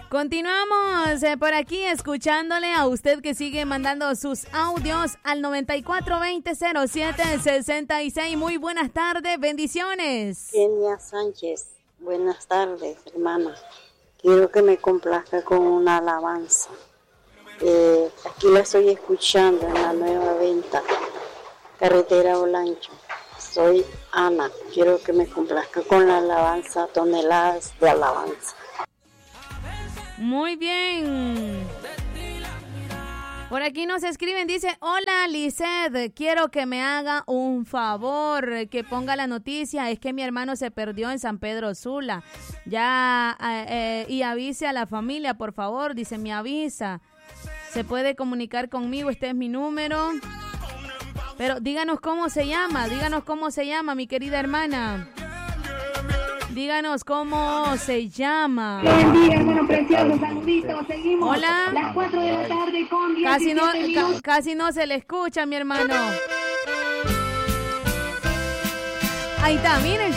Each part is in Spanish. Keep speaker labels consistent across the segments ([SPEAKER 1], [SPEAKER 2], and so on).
[SPEAKER 1] Continuamos por aquí escuchándole a usted que sigue mandando sus audios al 94200766. Muy buenas tardes, bendiciones.
[SPEAKER 2] Kenia Sánchez, buenas tardes, hermana. Quiero que me complazca con una alabanza. Aquí la estoy escuchando en la Nueva Venta, carretera Olancho. Soy Ana. Quiero que me complazca con la alabanza, toneladas de alabanza.
[SPEAKER 1] Muy bien. Por aquí nos escriben, dice, hola Lisset, quiero que me haga un favor, que ponga la noticia, es que mi hermano se perdió en San Pedro Sula. Ya, y avise a la familia, por favor, dice, me avisa. Se puede comunicar conmigo, este es mi número. Pero díganos cómo se llama, mi querida hermana. Díganos cómo se llama.
[SPEAKER 3] Buen día, hermano precioso, saluditos, seguimos.
[SPEAKER 1] Hola.
[SPEAKER 3] Las 4 de la tarde con 17 minutos.
[SPEAKER 1] Casi no se le escucha, mi hermano. Ahí está, miren.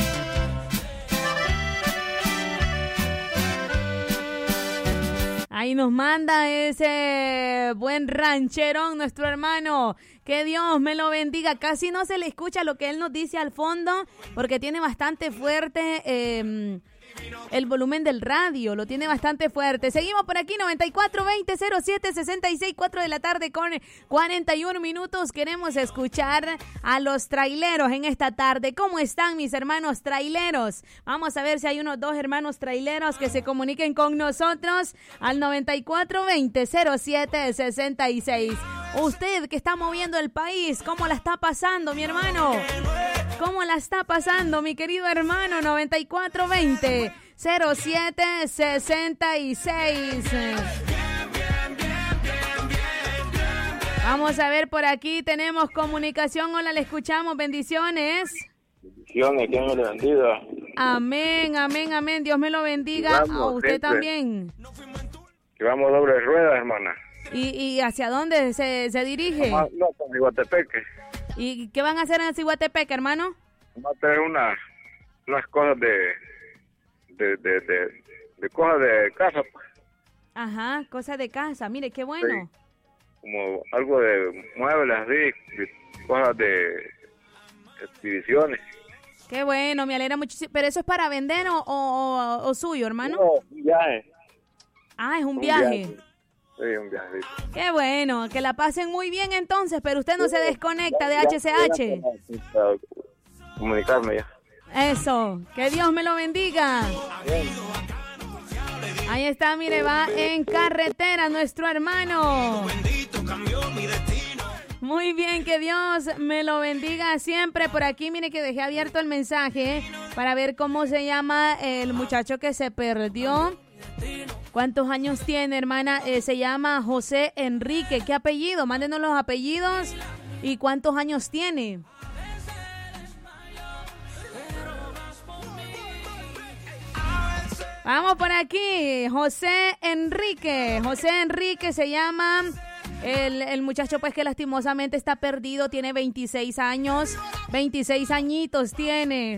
[SPEAKER 1] Ahí nos manda ese buen rancherón, nuestro hermano. Que Dios me lo bendiga. Casi no se le escucha lo que él nos dice al fondo, porque tiene bastante fuerte el volumen del radio. Lo tiene bastante fuerte. Seguimos por aquí, 94200766, 4 de la tarde con 41 minutos. Queremos escuchar a los traileros en esta tarde. ¿Cómo están mis hermanos traileros? Vamos a ver si hay unos 2 hermanos traileros que se comuniquen con nosotros al 94200766. Usted que está moviendo el país, ¿cómo la está pasando, mi hermano? ¿Cómo la está pasando, mi querido hermano? 94200766. Vamos a ver por aquí, tenemos comunicación. Hola, le escuchamos. Bendiciones.
[SPEAKER 4] Bendiciones, que me lo bendiga.
[SPEAKER 1] Amén, amén, amén. Dios me lo bendiga. A usted siempre. También.
[SPEAKER 4] Llevamos doble rueda, hermana.
[SPEAKER 1] ¿Y hacia dónde se dirige?
[SPEAKER 4] No, con Ciguatepeque.
[SPEAKER 1] ¿Y qué van a hacer en Ciguatepeque, hermano?
[SPEAKER 4] Vamos a tener unas cosas de cosas de casa, pues.
[SPEAKER 1] Ajá, cosas de casa. Mire, qué bueno.
[SPEAKER 4] Sí. Como algo de muebles así, cosas de exhibiciones.
[SPEAKER 1] Qué bueno, me alegra muchísimo. ¿Pero eso es para vender o suyo, hermano?
[SPEAKER 4] No, un viaje.
[SPEAKER 1] Ah, es un viaje.
[SPEAKER 4] Sí, un viaje.
[SPEAKER 1] Qué bueno, que la pasen muy bien entonces, pero usted no se desconecta de HCH.
[SPEAKER 4] Comunicarme ya.
[SPEAKER 1] Eso, que Dios me lo bendiga. Ahí está, mire, va en carretera nuestro hermano. Muy bien, que Dios me lo bendiga siempre. Por aquí, mire que dejé abierto el mensaje para ver cómo se llama el muchacho que se perdió. ¿Cuántos años tiene, hermana? Se llama José Enrique. ¿Qué apellido? Mándenos los apellidos y cuántos años tiene. Vamos por aquí, José Enrique. José Enrique se llama el muchacho, pues, que lastimosamente está perdido. Tiene 26 años, 26 añitos tiene.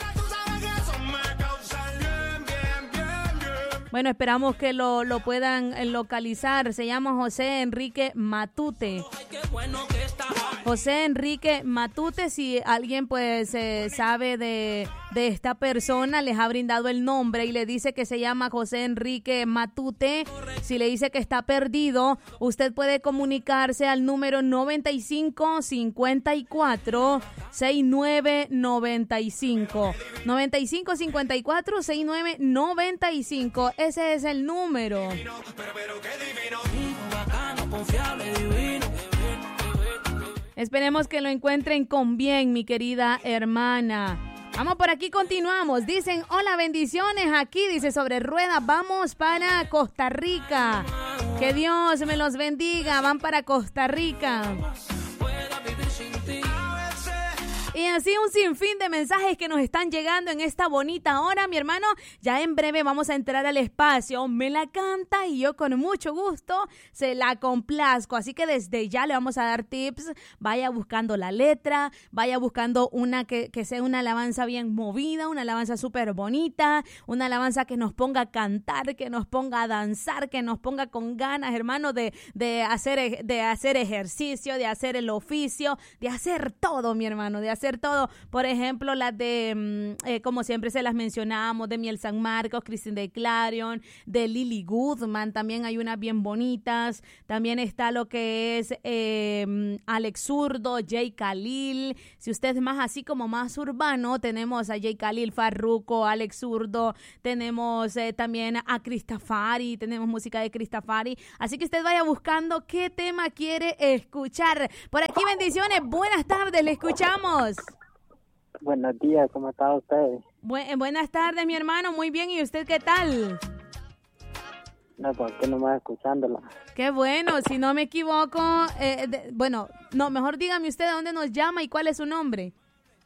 [SPEAKER 1] Bueno, esperamos que lo puedan localizar. Se llama José Enrique Matute. José Enrique Matute, si alguien pues sabe de esta persona, les ha brindado el nombre y le dice que se llama José Enrique Matute. Si le dice que está perdido, usted puede comunicarse al número 9554-6995. 9554-6995. Ese es el número. Esperemos que lo encuentren con bien, mi querida hermana. Vamos por aquí, continuamos. Dicen, hola, bendiciones. Aquí dice sobre ruedas, vamos para Costa Rica. Que Dios me los bendiga. Van para Costa Rica. Y así un sinfín de mensajes que nos están llegando en esta bonita hora, mi hermano. Ya en breve vamos a entrar al espacio. Me la canta y yo con mucho gusto se la complazco. Así que desde ya le vamos a dar tips. Vaya buscando la letra, vaya buscando una que sea una alabanza bien movida, una alabanza súper bonita, una alabanza que nos ponga a cantar, que nos ponga a danzar, que nos ponga con ganas, hermano, de hacer ejercicio, de hacer el oficio, de hacer todo, mi hermano, de hacer todo. Por ejemplo, las de, como siempre se las mencionamos, de Miel San Marcos, Christine de Clarion, de Lily Goodman, también hay unas bien bonitas. También está lo que es Alex Zurdo, Jay Khalil. Si usted es más así como más urbano, tenemos a Jay Khalil, Farruko, Alex Zurdo, tenemos también a Cristafari, tenemos música de Cristafari. Así que usted vaya buscando qué tema quiere escuchar. Por aquí, bendiciones, buenas tardes, le escuchamos.
[SPEAKER 5] Buenos días, ¿cómo está usted?
[SPEAKER 1] Buenas tardes, mi hermano, muy bien, ¿y usted qué tal?
[SPEAKER 5] No, pues que nomás escuchándola.
[SPEAKER 1] Qué bueno, si no me equivoco, mejor dígame usted de dónde nos llama y cuál es su nombre.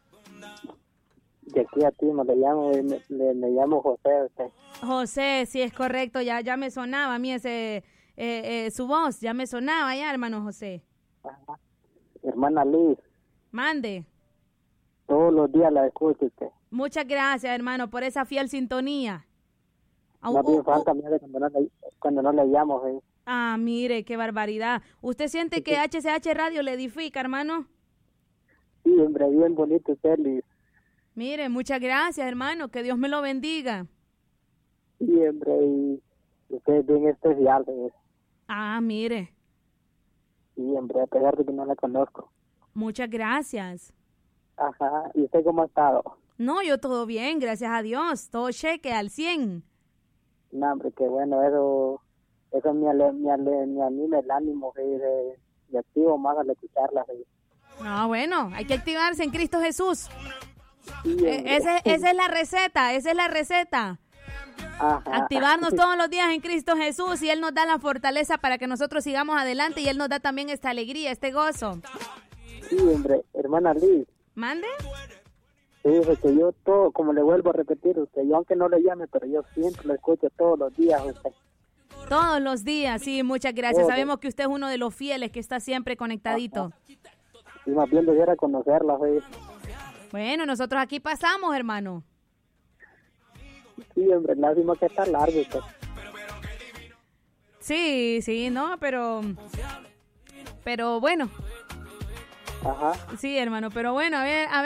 [SPEAKER 5] De aquí a ti me llamo José. Usted.
[SPEAKER 1] José, sí es correcto, ya me sonaba a mí su voz, ya me sonaba ya, hermano José.
[SPEAKER 5] Ajá. Hermana Liz.
[SPEAKER 1] Mande.
[SPEAKER 5] Todos los días la escucho usted.
[SPEAKER 1] Muchas gracias, hermano, por esa fiel sintonía.
[SPEAKER 5] No tiene falta cuando no le llamo.
[SPEAKER 1] Ah, mire, qué barbaridad. ¿Usted siente que HCH Radio le edifica, hermano?
[SPEAKER 5] Sí, hombre, bien bonito usted, Liz.
[SPEAKER 1] Mire, muchas gracias, hermano, que Dios me lo bendiga.
[SPEAKER 5] Sí, hombre, y usted es bien especial.
[SPEAKER 1] Ah, mire.
[SPEAKER 5] Sí, hombre, a pesar de que no la conozco.
[SPEAKER 1] Muchas gracias.
[SPEAKER 5] Ajá, ¿y usted cómo ha estado?
[SPEAKER 1] No, yo todo bien, gracias a Dios, todo cheque al 100.
[SPEAKER 5] No, hombre, qué bueno, eso me anima el ánimo, y activo más al escucharla.
[SPEAKER 1] Ah, bueno, hay que activarse en Cristo Jesús.
[SPEAKER 5] Sí,
[SPEAKER 1] esa es la receta.
[SPEAKER 5] Ajá.
[SPEAKER 1] Activarnos todos los días en Cristo Jesús y Él nos da la fortaleza para que nosotros sigamos adelante y Él nos da también esta alegría, este gozo.
[SPEAKER 5] Sí, hombre, hermana Liz.
[SPEAKER 1] ¿Mande?
[SPEAKER 5] Sí, porque yo todo, como le vuelvo a repetir, yo aunque no le llame, pero yo siempre lo escucho todos los días, usted.
[SPEAKER 1] Todos los días, sí, muchas gracias. Sabemos que usted es uno de los fieles que está siempre conectadito.
[SPEAKER 5] Y más bien debiera conocerla,
[SPEAKER 1] Bueno, nosotros aquí pasamos, hermano.
[SPEAKER 5] Sí, hombre, lástima que está largo usted.
[SPEAKER 1] Sí, no, pero bueno.
[SPEAKER 5] Ajá.
[SPEAKER 1] Sí, hermano, pero bueno, a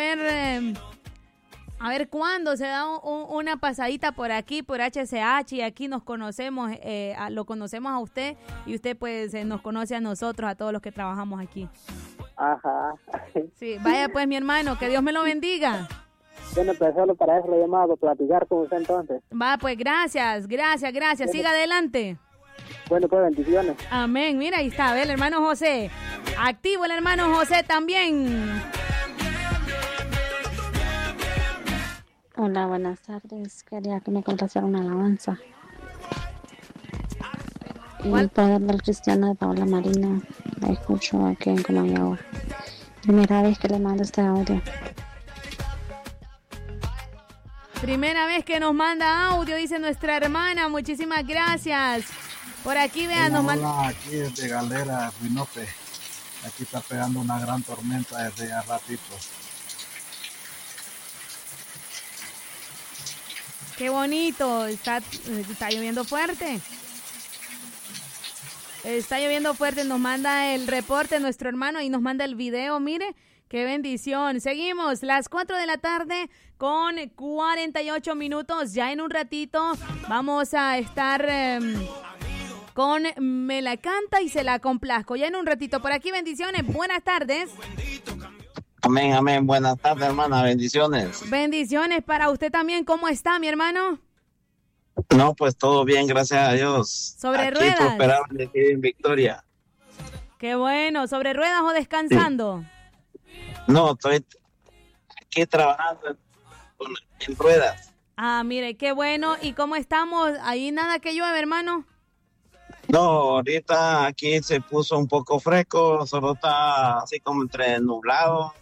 [SPEAKER 1] ver cuándo se da una pasadita por aquí, por HCH, y aquí nos conocemos, lo conocemos a usted, y usted pues nos conoce a nosotros, a todos los que trabajamos aquí.
[SPEAKER 5] Ajá.
[SPEAKER 1] Sí, vaya pues, mi hermano, que Dios me lo bendiga.
[SPEAKER 5] Bueno, pues solo para eso lo he llamado, platicar con usted entonces.
[SPEAKER 1] Va, pues gracias. Bueno. Siga adelante.
[SPEAKER 5] Bueno, pues bendiciones.
[SPEAKER 1] Amén. Mira, ahí está, ve el hermano José. Activo el hermano José también.
[SPEAKER 6] Hola, buenas tardes. Quería que me complaciera una alabanza.
[SPEAKER 1] ¿Cuál?
[SPEAKER 6] El poder del cristiano de Paola Marino. La escucho aquí en Comayagua. Primera vez que le mando este audio.
[SPEAKER 1] Primera vez que nos manda audio, dice nuestra hermana. Muchísimas gracias. Por aquí, vean, nos manda.
[SPEAKER 7] Hola, aquí desde Galera, Huinope. Aquí está pegando una gran tormenta desde ya ratito.
[SPEAKER 1] Qué bonito. Está lloviendo fuerte. Está lloviendo fuerte. Nos manda el reporte nuestro hermano y nos manda el video. Mire. ¡Qué bendición! Seguimos, las 4 de la tarde con 48 minutos. Ya en un ratito vamos a estar con Me la canta y se la complazco. Ya en un ratito. Por aquí, bendiciones. Buenas tardes.
[SPEAKER 8] Amén, amén. Buenas tardes, hermana. Bendiciones.
[SPEAKER 1] Bendiciones para usted también. ¿Cómo está, mi hermano?
[SPEAKER 8] No, pues todo bien, gracias a Dios.
[SPEAKER 1] ¿Sobre
[SPEAKER 8] aquí
[SPEAKER 1] ruedas?
[SPEAKER 8] Prosperable, aquí en Victoria.
[SPEAKER 1] Qué bueno. ¿Sobre ruedas o descansando?
[SPEAKER 8] Sí. No, estoy aquí trabajando en ruedas.
[SPEAKER 1] Ah, mire, qué bueno. ¿Y cómo estamos? ¿Ahí nada que llueve, hermano?
[SPEAKER 8] No, ahorita aquí se puso un poco fresco, solo está así como entre nublado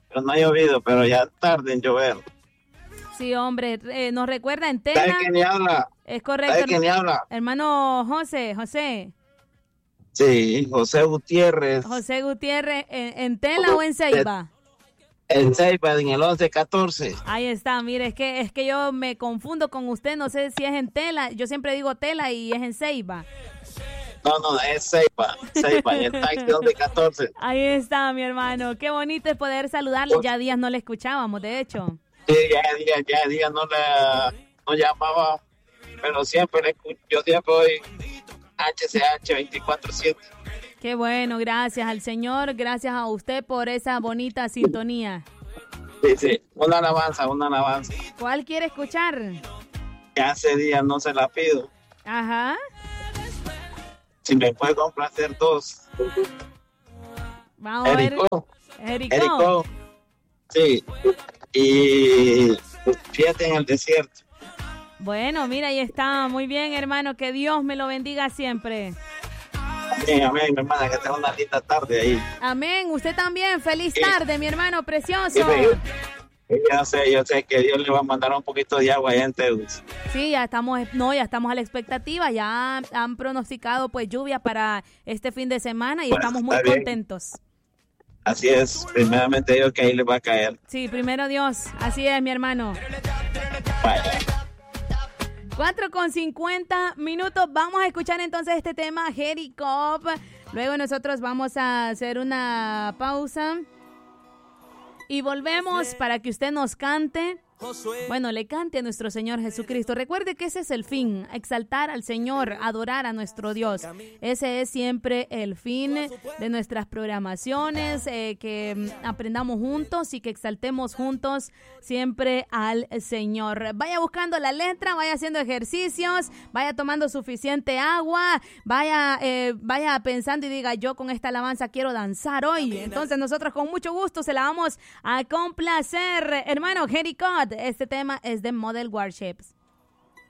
[SPEAKER 8] pero no ha llovido, pero ya tarde en llover.
[SPEAKER 1] Sí, hombre, nos recuerda en Tela.
[SPEAKER 8] ¿Sabe quién le habla?
[SPEAKER 1] Es correcto.
[SPEAKER 8] ¿Sabe quién le habla?
[SPEAKER 1] Hermano José.
[SPEAKER 8] Sí, José Gutiérrez.
[SPEAKER 1] José Gutiérrez, ¿en Tela o en Ceiba?
[SPEAKER 8] En Ceiba, en el 1114.
[SPEAKER 1] Ahí está, mire, es que yo me confundo con usted, no sé si es en Tela, yo siempre digo Tela y es en Ceiba.
[SPEAKER 8] No, es Ceiba, en el taxi 1114.
[SPEAKER 1] Ahí está, mi hermano, qué bonito es poder saludarle, ya días no le escuchábamos, de hecho.
[SPEAKER 8] Sí, ya días no llamaba, pero siempre le escucho, yo siempre voy HCH 24/7.
[SPEAKER 1] Qué bueno, gracias al Señor, gracias a usted por esa bonita sintonía.
[SPEAKER 8] Sí, una alabanza.
[SPEAKER 1] ¿Cuál quiere escuchar?
[SPEAKER 8] Que hace días no se la pido.
[SPEAKER 1] Ajá.
[SPEAKER 8] Si me puede complacer dos.
[SPEAKER 1] Vamos a ver.
[SPEAKER 8] Jericó. Sí. Y fíjate en el desierto.
[SPEAKER 1] Bueno, mira, ahí está. Muy bien, hermano. Que Dios me lo bendiga siempre.
[SPEAKER 8] Amén, mi hermana, que tenga una linda tarde ahí.
[SPEAKER 1] Amén, usted también. Feliz tarde, mi hermano precioso.
[SPEAKER 8] Yo sé que Dios le va a mandar un poquito de agua allá en Teus.
[SPEAKER 1] Sí, ya estamos a la expectativa. Ya han pronosticado pues lluvia para este fin de semana y estamos muy contentos.
[SPEAKER 8] Así es, primeramente Dios que ahí le va a caer.
[SPEAKER 1] Sí, primero Dios. Así es, mi hermano.
[SPEAKER 8] Vaya.
[SPEAKER 1] 4:50. Vamos a escuchar entonces este tema, Jericó. Luego nosotros vamos a hacer una pausa y volvemos para que usted nos cante. Bueno, le cante a nuestro Señor Jesucristo. Recuerde que ese es el fin, exaltar al Señor, adorar a nuestro Dios. Ese es siempre el fin de nuestras programaciones, que aprendamos juntos y que exaltemos juntos siempre al Señor. Vaya buscando la letra, vaya haciendo ejercicios, vaya tomando suficiente agua, vaya pensando y diga, yo con esta alabanza quiero danzar hoy. Entonces nosotros con mucho gusto se la vamos a complacer. Hermano Jericó, este tema es de Model Warships.